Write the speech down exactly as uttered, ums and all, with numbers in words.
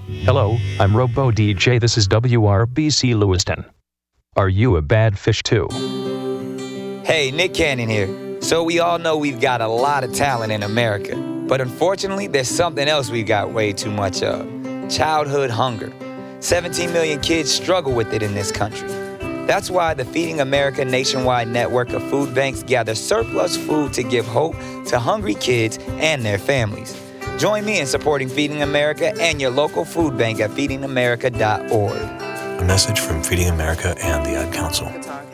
Hello, I'm Robo D J. This is W R B C Lewiston. Are you a bad fish too? Hey, Nick Cannon here. So we all know we've got a lot of talent in America, but unfortunately, there's something else we've got way too much of: childhood hunger. seventeen million kids struggle with it in this country. That's why the Feeding America nationwide network of food banks gather surplus food to give hope to hungry kids and their families. Join me in supporting Feeding America and your local food bank at feeding america dot org. A message from Feeding America and the Ad Council.